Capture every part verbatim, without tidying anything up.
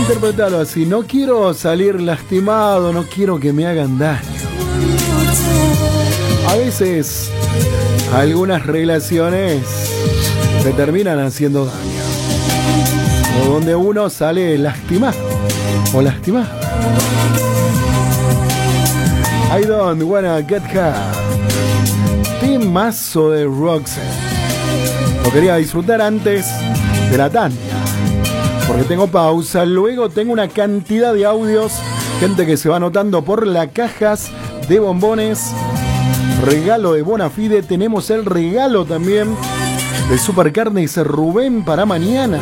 Interpretalo así: no quiero salir lastimado, no quiero que me hagan daño. A veces algunas relaciones te terminan haciendo daño, o donde uno sale lastimado o lastimado. I don't wanna get hurt. Temazo de Roxette. Lo quería disfrutar antes de la tanda, porque tengo pausa. Luego tengo una cantidad de audios, gente que se va anotando por las cajas de bombones. Regalo de Bonafide. Tenemos el regalo también de Supercarnes Rubén para mañana.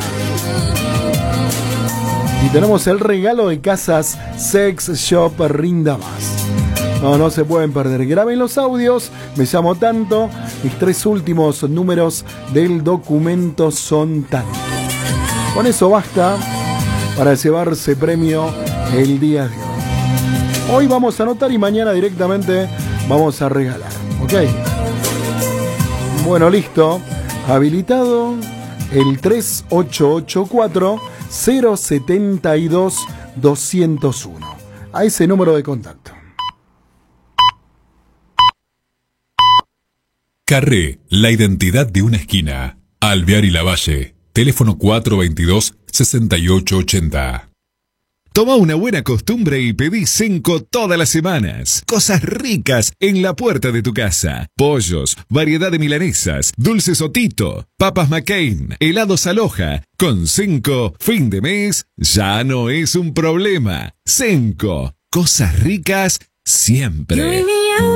Y tenemos el regalo de Casas Sex Shop Rinda Más. No, no se pueden perder. Graben los audios. Me llamo tanto. Mis tres últimos números del documento son tanto. Con eso basta para llevarse premio el día de hoy. Hoy vamos a anotar y mañana directamente vamos a regalar. ¿Ok? Bueno, listo. Habilitado el tres ocho ocho cuatro cero siete dos dos cero uno. A ese número de contacto. Carré, la identidad de una esquina. Alvear y Lavalle, teléfono cuatro veintidós sesenta y ocho ochenta. Toma una buena costumbre y pedí Cenco todas las semanas. Cosas ricas en la puerta de tu casa. Pollos, variedad de milanesas, dulces Otito, papas McCain, helados Aloha. Con Cenco, fin de mes ya no es un problema. Cenco, cosas ricas siempre.